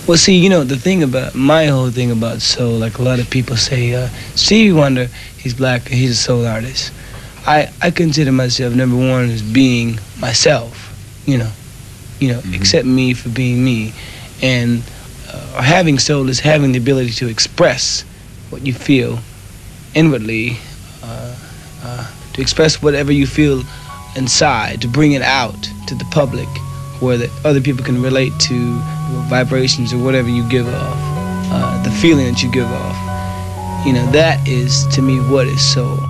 Well, see, the thing about my whole thing about soul, like a lot of people say, Stevie Wonder, he's black, he's a soul artist. I consider myself number one as being myself, accept me for being me, and having soul is having the ability to express what you feel inwardly, to express whatever you feel inside, to bring it out to the public, where the other people can relate to vibrations or whatever you give off, the feeling that you give off. That is, to me, what is soul.